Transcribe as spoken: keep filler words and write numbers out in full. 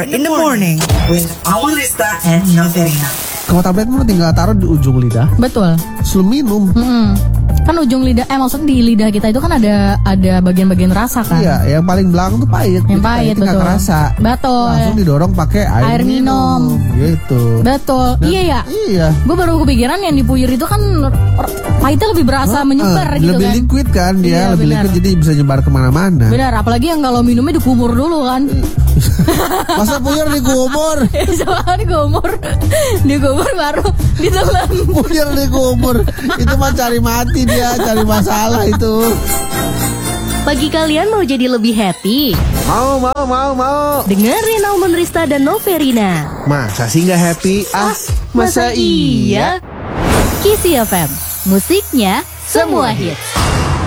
Humor in the Morning with Awan Rista and Noverina. Kalau tablet mah tinggal taruh di ujung lidah. Betul. Sebelum minum. Mm-mm. Kan ujung lidah, eh maksudnya di lidah kita itu kan ada ada bagian-bagian rasa kan. Iya, yang paling belakang tuh pahit. Yang pahit, betul. Nggak kerasa. Betul. Langsung didorong pakai air, Air minum. Gitu. Betul. Dan, iya ya. Iya. Gue baru kepikiran yang di puyir itu kan pahitnya lebih berasa Nah, menyebar uh, gitu lebih kan. liquid kan dia, Iya, lebih benar. liquid jadi bisa nyebar kemana-mana. Benar, apalagi yang kalau minumnya dikumur dulu kan. Masa puyir digumur? Soalnya digumur, digumur baru ditelan. Puyir digumur. Itu mah cari mati dia, cari masalah itu. Bagi kalian mau jadi lebih happy? Mau, mau, mau, mau. Dengerin Almond Rista dan Noverina. Masa sih nggak happy? Ah, masa iya? Kisi F M, musiknya semua hits.